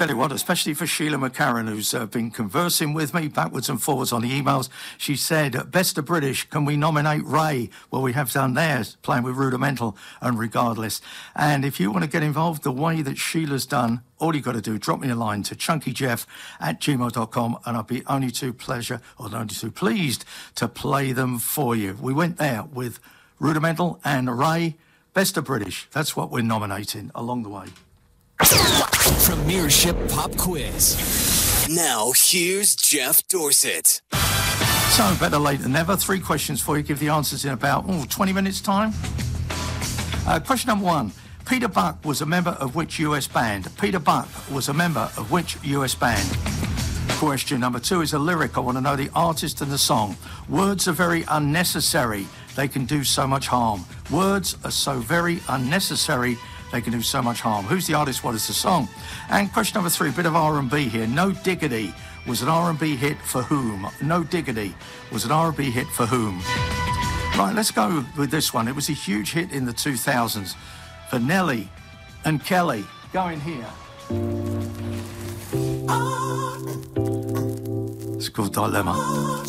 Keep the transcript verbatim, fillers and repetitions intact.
Tell you what, especially for Sheila McCarran, who's uh, been conversing with me backwards and forwards on the emails, she said, best of British, can we nominate Ray? Well, we have done theirs, playing with Rudimental and Regardless. And if you want to get involved the way that Sheila's done, all you got to do, drop me a line to chunkyjeff at gmail dot com, and I'll be only too pleasure, or only too pleased, to play them for you. We went there with Rudimental and Ray. Best of British. That's what we're nominating along the way. Premiership Pop Quiz. Now, here's Jeff Dorset. So, better late than never. Three questions for you. Give the answers in about oh, twenty minutes' time. Uh, question number one. Peter Buck was a member of which U S band? Peter Buck was a member of which U S band? Question number two is a lyric. I want to know the artist and the song. Words are very unnecessary. They can do so much harm. Words are so very unnecessary. They can do so much harm. Who's the artist? What is the song? And question number three, a bit of R and B here. No Diggity was an R and B hit for whom? No Diggity was an R and B hit for whom? Right, let's go with this one. It was a huge hit in the two thousands for Nelly and Kelly. Go in here. It's called Dilemma.